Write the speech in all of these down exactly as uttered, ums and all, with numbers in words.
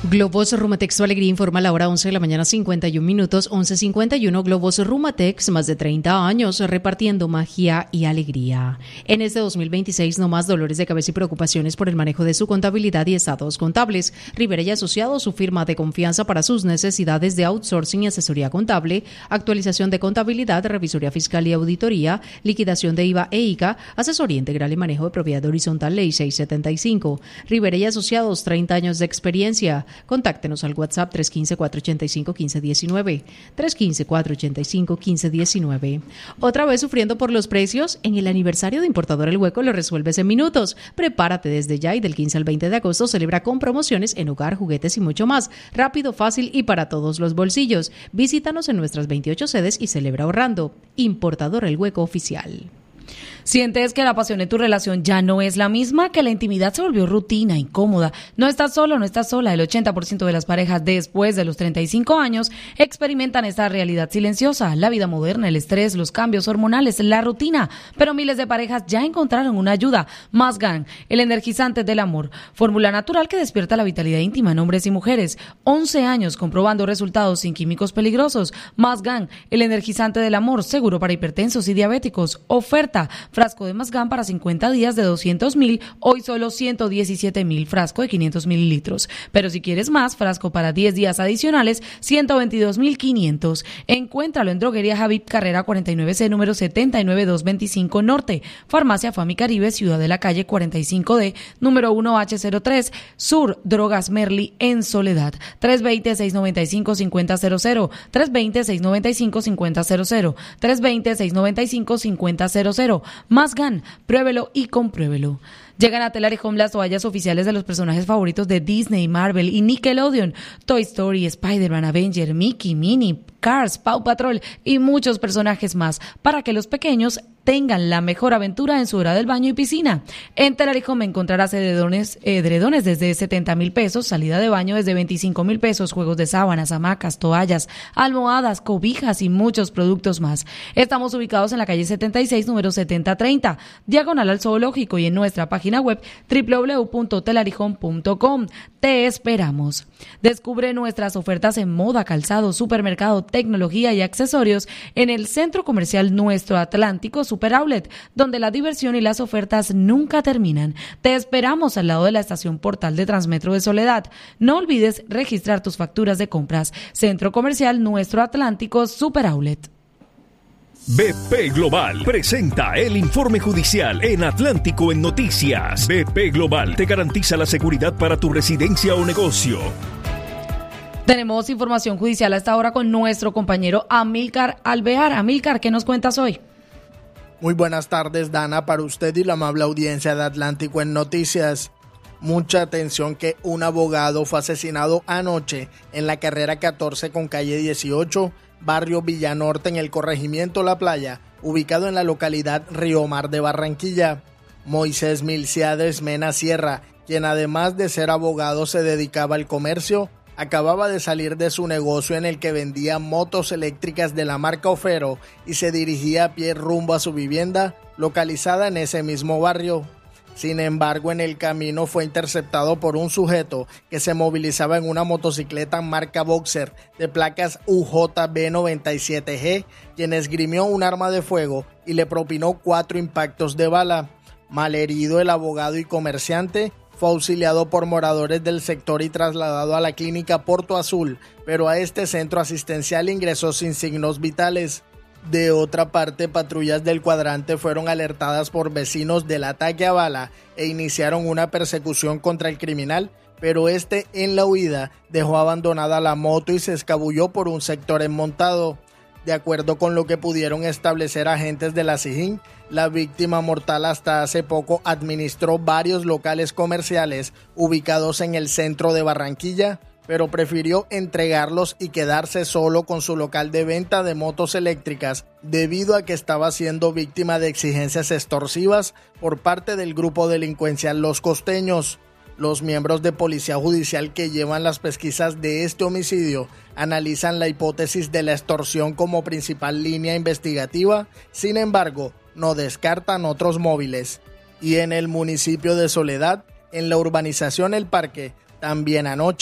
Globos Rumatex Tu Alegría informa a la hora once de la mañana, cincuenta y un minutos, once cincuenta y uno. Globos Rumatex, más de treinta años repartiendo magia y alegría. En este dos mil veintiséis, no más dolores de cabeza y preocupaciones por el manejo de su contabilidad y estados contables. Rivera y Asociados, su firma de confianza para sus necesidades de outsourcing y asesoría contable, actualización de contabilidad, revisoría fiscal y auditoría, liquidación de I V A e I C A, asesoría integral y manejo de propiedad horizontal, ley seiscientos setenta y cinco. Rivera y Asociados, treinta años de experiencia. Contáctenos al WhatsApp tres uno cinco, cuatro ocho cinco, uno cinco uno nueve, tres uno cinco, cuatro ocho cinco, uno cinco uno nueve. Otra vez sufriendo por los precios, en el aniversario de Importador El Hueco lo resuelves en minutos. Prepárate desde ya y del quince al veinte de agosto celebra con promociones en hogar, juguetes y mucho más. Rápido, fácil y para todos los bolsillos. Visítanos en nuestras veintiocho sedes y celebra ahorrando. Importador El Hueco Oficial. ¿Sientes que la pasión en tu relación ya no es la misma? ¿Que la intimidad se volvió rutina, incómoda? No estás solo, no estás sola. El ochenta por ciento de las parejas después de los treinta y cinco años experimentan esta realidad silenciosa. La vida moderna, el estrés, los cambios hormonales, la rutina. Pero miles de parejas ya encontraron una ayuda. Masgan, el energizante del amor. Fórmula natural que despierta la vitalidad íntima en hombres y mujeres. once años comprobando resultados sin químicos peligrosos. Masgan, el energizante del amor, seguro para hipertensos y diabéticos. Oferta. Frasco de Masgan para cincuenta días de doscientos mil, hoy solo ciento diecisiete mil, frasco de quinientos mililitros. Pero si quieres más, frasco para diez días adicionales, ciento veintidós mil quinientos. Encuéntralo en Droguería Javip, carrera cuarenta y nueve C, número setenta y nueve mil doscientos veinticinco Norte. Farmacia Fami Caribe, Ciudad de la Calle cuarenta y cinco D, número uno H cero tres, Sur, Drogas Merli, en Soledad. tres dos cero, seis nueve cinco, cinco cero cero cero, tres dos cero, seis nueve cinco, cinco cero cero cero, tres dos cero, seis nueve cinco, cinco cero cero cero. Masgan, pruébelo y compruébelo. Llegan a Telar y Home las toallas oficiales de los personajes favoritos de Disney, Marvel y Nickelodeon. Toy Story, Spider-Man, Avenger, Mickey, Minnie, Cars, Paw Patrol y muchos personajes más para que los pequeños tengan la mejor aventura en su hora del baño y piscina. En Telar y Home encontrarás edredones, edredones desde setenta mil pesos, salida de baño desde veinticinco mil pesos, juegos de sábanas, hamacas, toallas, almohadas, cobijas y muchos productos más. Estamos ubicados en la calle setenta y seis, número setenta treinta, diagonal al Zoológico, y en nuestra página web doble u doble u doble u punto telarihome punto com. Te esperamos. Descubre nuestras ofertas en moda, calzado, supermercado, tecnología y accesorios en el Centro Comercial Nuestro Atlántico Super Outlet, donde la diversión y las ofertas nunca terminan. Te esperamos al lado de la estación Portal de Transmetro de Soledad. No olvides registrar tus facturas de compras. Centro Comercial Nuestro Atlántico Super Outlet. B P Global presenta el informe judicial en Atlántico en Noticias. B P Global te garantiza la seguridad para tu residencia o negocio. Tenemos información judicial a esta hora con nuestro compañero Amílcar Alvear. Amílcar, ¿qué nos cuentas hoy? Muy buenas tardes, Dana, para usted y la amable audiencia de Atlántico en Noticias. Mucha atención que un abogado fue asesinado anoche en la carrera catorce con calle dieciocho, barrio Villanorte, en el corregimiento La Playa, ubicado en la localidad Río Mar de Barranquilla. Moisés Milciades Mena Sierra, quien además de ser abogado se dedicaba al comercio, acababa de salir de su negocio en el que vendía motos eléctricas de la marca Ofero y se dirigía a pie rumbo a su vivienda, localizada en ese mismo barrio. Sin embargo, en el camino fue interceptado por un sujeto que se movilizaba en una motocicleta marca Boxer de placas U J B noventa y siete G, quien esgrimió un arma de fuego y le propinó cuatro impactos de bala. Malherido, el abogado y comerciante fue auxiliado por moradores del sector y trasladado a la clínica Porto Azul, pero a este centro asistencial ingresó sin signos vitales. De otra parte, patrullas del cuadrante fueron alertadas por vecinos del ataque a bala e iniciaron una persecución contra el criminal, pero este, en la huida, dejó abandonada la moto y se escabulló por un sector enmontado. De acuerdo con lo que pudieron establecer agentes de la SIJIN, la víctima mortal hasta hace poco administró varios locales comerciales ubicados en el centro de Barranquilla, pero prefirió entregarlos y quedarse solo con su local de venta de motos eléctricas debido a que estaba siendo víctima de exigencias extorsivas por parte del grupo delincuencial Los Costeños. Los miembros de Policía Judicial que llevan las pesquisas de este homicidio analizan la hipótesis de la extorsión como principal línea investigativa, sin embargo, no descartan otros móviles. Y en el municipio de Soledad, en la urbanización El Parque, también anoche,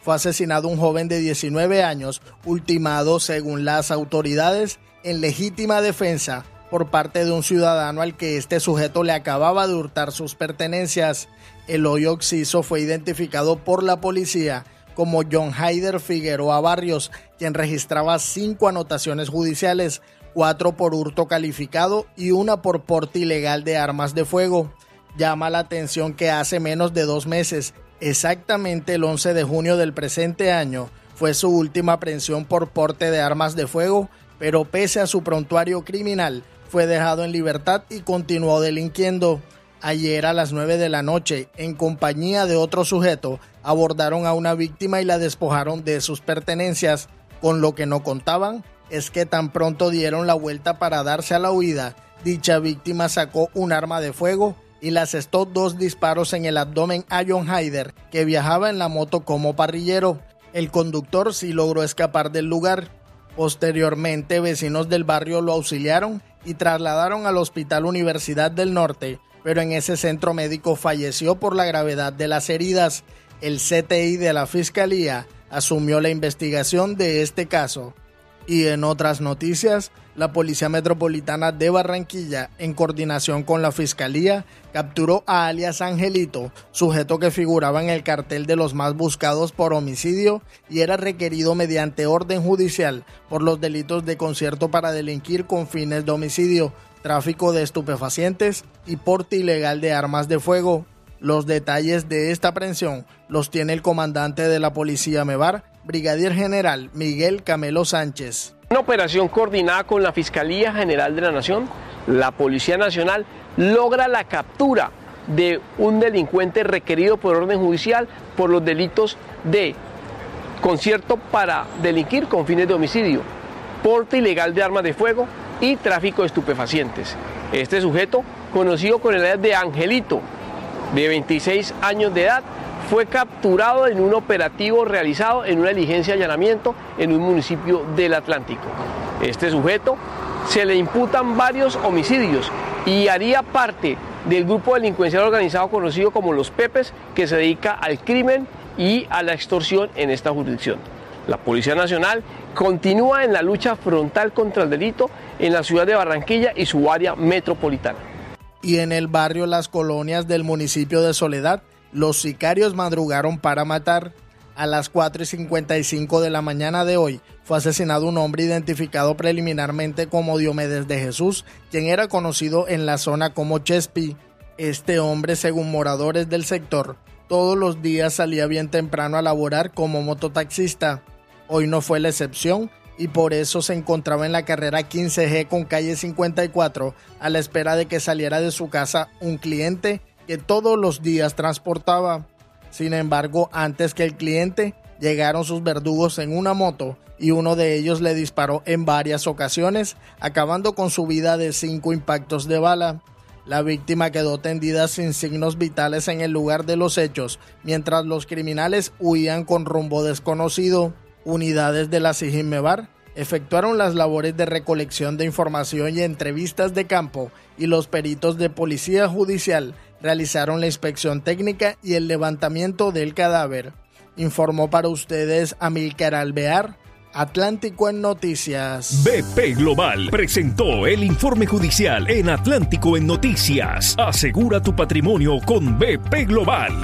fue asesinado un joven de diecinueve años, ultimado, según las autoridades, en legítima defensa por parte de un ciudadano al que este sujeto le acababa de hurtar sus pertenencias. El hoy occiso fue identificado por la policía como John Haider Figueroa Barrios, quien registraba cinco anotaciones judiciales, cuatro por hurto calificado y una por porte ilegal de armas de fuego. Llama la atención que hace menos de dos meses, exactamente el once de junio del presente año, fue su última aprehensión por porte de armas de fuego, pero pese a su prontuario criminal, fue dejado en libertad y continuó delinquiendo. Ayer a las nueve de la noche, en compañía de otro sujeto, abordaron a una víctima y la despojaron de sus pertenencias. Con lo que no contaban es que tan pronto dieron la vuelta para darse a la huida, dicha víctima sacó un arma de fuego y le asestó dos disparos en el abdomen a John Haider, que viajaba en la moto como parrillero. El conductor sí logró escapar del lugar. Posteriormente, vecinos del barrio lo auxiliaron y trasladaron al Hospital Universidad del Norte, pero en ese centro médico falleció por la gravedad de las heridas. El C T I de la Fiscalía asumió la investigación de este caso. Y en otras noticias, la Policía Metropolitana de Barranquilla, en coordinación con la Fiscalía, capturó a alias Angelito, sujeto que figuraba en el cartel de los más buscados por homicidio y era requerido mediante orden judicial por los delitos de concierto para delinquir con fines de homicidio, tráfico de estupefacientes y porte ilegal de armas de fuego. Los detalles de esta aprehensión los tiene el comandante de la Policía Mevar, Brigadier General Miguel Camelo Sánchez. Una operación coordinada con la Fiscalía General de la Nación, la Policía Nacional logra la captura de un delincuente requerido por orden judicial por los delitos de concierto para delinquir con fines de homicidio, porte ilegal de armas de fuego y tráfico de estupefacientes. Este sujeto, conocido con el alias de Angelito, de veintiséis años de edad, fue capturado en un operativo realizado en una diligencia de allanamiento en un municipio del Atlántico. Este sujeto se le imputan varios homicidios y haría parte del grupo delincuencial organizado conocido como los Pepes, que se dedica al crimen y a la extorsión en esta jurisdicción. La Policía Nacional continúa en la lucha frontal contra el delito en la ciudad de Barranquilla y su área metropolitana. Y en el barrio Las Colonias del municipio de Soledad, los sicarios madrugaron para matar. A las cuatro y cincuenta y cinco de la mañana de hoy fue asesinado un hombre identificado preliminarmente como Diomedes de Jesús, quien era conocido en la zona como Chespi. Este hombre, según moradores del sector, todos los días salía bien temprano a laborar como mototaxista. Hoy no fue la excepción y por eso se encontraba en la carrera quince G con calle cincuenta y cuatro a la espera de que saliera de su casa un cliente que todos los días transportaba. Sin embargo, antes que el cliente, llegaron sus verdugos en una moto y uno de ellos le disparó en varias ocasiones, acabando con su vida de cinco impactos de bala. La víctima quedó tendida sin signos vitales en el lugar de los hechos, mientras los criminales huían con rumbo desconocido. Unidades de la SIJIN-MEVAR efectuaron las labores de recolección de información y entrevistas de campo, y los peritos de Policía Judicial realizaron la inspección técnica y el levantamiento del cadáver. Informó para ustedes Amílcar Alvear, Atlántico en Noticias. B P Global presentó el informe judicial en Atlántico en Noticias. Asegura tu patrimonio con B P Global.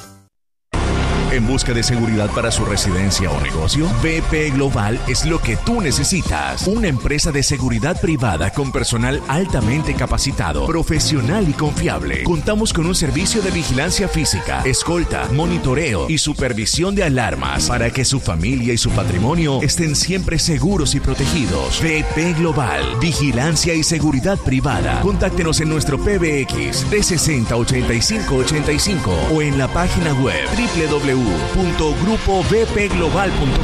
En busca de seguridad para su residencia o negocio, B P Global es lo que tú necesitas. Una empresa de seguridad privada con personal altamente capacitado, profesional y confiable. Contamos con un servicio de vigilancia física, escolta, monitoreo y supervisión de alarmas para que su familia y su patrimonio estén siempre seguros y protegidos. B P Global, vigilancia y seguridad privada. Contáctenos en nuestro P B X trescientos sesenta, ochenta y cinco ochenta y cinco o en la página web doble u doble u doble u punto grupo b p global punto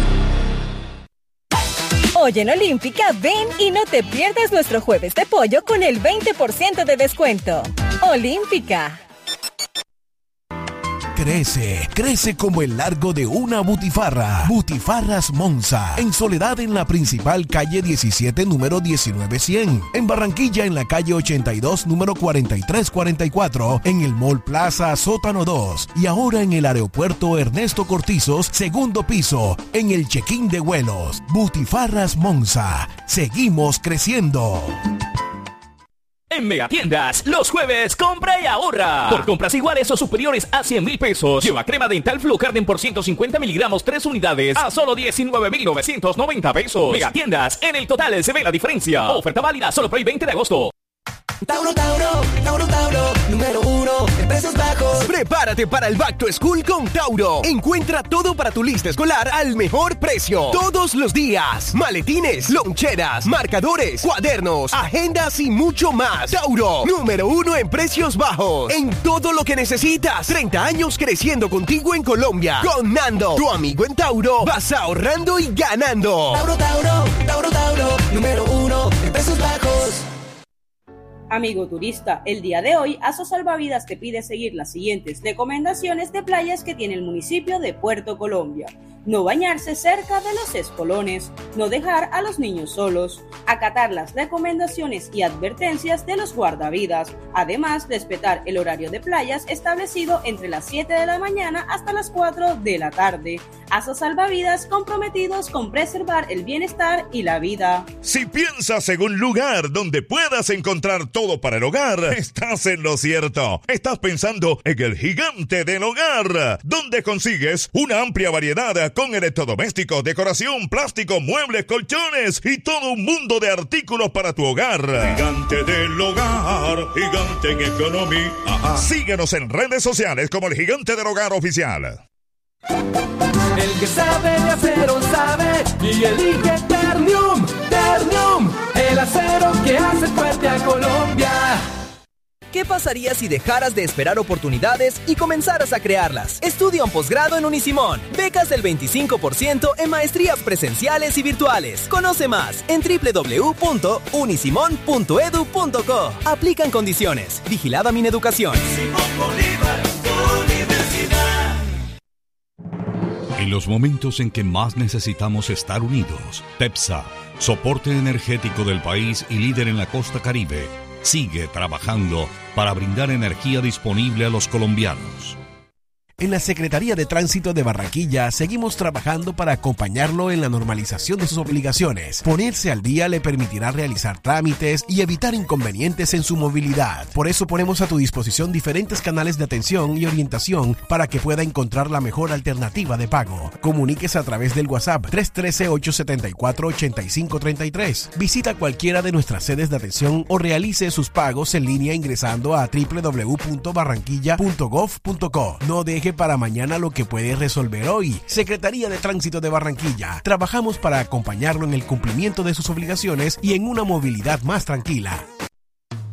com. Hoy en Olímpica, ven y no te pierdas nuestro jueves de pollo con el veinte por ciento de descuento. Olímpica. crece, crece como el largo de una butifarra. Butifarras Monza, en Soledad en la principal calle diecisiete, número diecinueve cien. En Barranquilla en la calle ochenta y dos, número cuarenta y tres cuarenta y cuatro. En el Mall Plaza Sótano dos. Y ahora en el aeropuerto Ernesto Cortizos, segundo piso, en el check-in de vuelos. Butifarras Monza, seguimos creciendo. En Megatiendas, los jueves, compra y ahorra. Por compras iguales o superiores a cien mil pesos, lleva crema dental Flucarden por ciento cincuenta miligramos, tres unidades, a solo diecinueve mil novecientos noventa pesos. Megatiendas, en el total se ve la diferencia. Oferta válida solo por el veinte de agosto. Tauro, Tauro, Tauro, Tauro, número uno en precios bajos. Prepárate para el Back to School con Tauro. Encuentra todo para tu lista escolar al mejor precio. Todos los días. Maletines, loncheras, marcadores, cuadernos, agendas y mucho más. Tauro, número uno en precios bajos. En todo lo que necesitas. treinta años creciendo contigo en Colombia. Con Nando, tu amigo en Tauro. Vas ahorrando y ganando. Tauro, Tauro, Tauro, Tauro, número uno en precios bajos. Amigo turista, el día de hoy Aso Salvavidas te pide seguir las siguientes recomendaciones de playas que tiene el municipio de Puerto Colombia. No bañarse cerca de los espolones, no dejar a los niños solos, acatar las recomendaciones y advertencias de los guardavidas, además respetar el horario de playas establecido entre las siete de la mañana hasta las cuatro de la tarde. Aso Salvavidas, comprometidos con preservar el bienestar y la vida. Si piensas en un lugar donde puedas encontrar todo para el hogar, estás en lo cierto. Estás pensando en el Gigante del Hogar, donde consigues una amplia variedad con electrodomésticos, decoración, plástico, muebles, colchones y todo un mundo de artículos para tu hogar. Gigante del Hogar, gigante en economía. Ajá. Síguenos en redes sociales como el Gigante del Hogar Oficial. El que sabe de acero sabe y elige Ternium, Ternium, el acero que hace fuerte a Colombia. ¿Qué pasaría si dejaras de esperar oportunidades y comenzaras a crearlas? Estudia un posgrado en Unisimón. Becas del veinticinco por ciento en maestrías presenciales y virtuales. Conoce más en doble u doble u doble u punto unisimón punto edu punto co. Aplican condiciones. Vigilada Mineducación. En los momentos en que más necesitamos estar unidos, TEPSA, soporte energético del país y líder en la costa Caribe, sigue trabajando para brindar energía disponible a los colombianos. En la Secretaría de Tránsito de Barranquilla seguimos trabajando para acompañarlo en la normalización de sus obligaciones. Ponerse al día le permitirá realizar trámites y evitar inconvenientes en su movilidad. Por eso ponemos a tu disposición diferentes canales de atención y orientación para que pueda encontrar la mejor alternativa de pago. Comuníquese a través del WhatsApp tres uno tres, ocho siete cuatro, ocho cinco tres tres. Visita cualquiera de nuestras sedes de atención o realice sus pagos en línea ingresando a doble u doble u doble u punto barranquilla punto gov punto co. No deje para mañana lo que puede resolver hoy. Secretaría de Tránsito de Barranquilla. Trabajamos para acompañarlo en el cumplimiento de sus obligaciones y en una movilidad más tranquila.